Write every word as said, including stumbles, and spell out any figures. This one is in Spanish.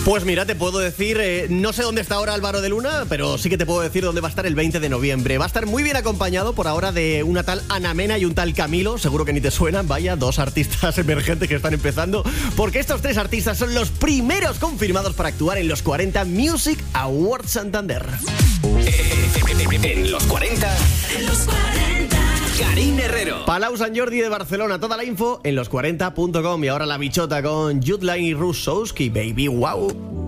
Pues mira, te puedo decir, eh, no sé dónde está ahora Álvaro de Luna, pero sí que te puedo decir dónde va a estar el veinte de noviembre. Va a estar muy bien acompañado por ahora de una tal Ana Mena y un tal Camilo, seguro que ni te suenan, vaya, dos artistas emergentes que están empezando, porque estos tres artistas son los primeros confirmados para actuar en los cuarenta Music Awards Santander. En los cuarenta... En los cuarenta... Karin Herrero. Palau Sant Jordi de Barcelona, toda la info en los cuarenta punto com. Y ahora la bichota con Jude Line y Rusowski, baby, wow.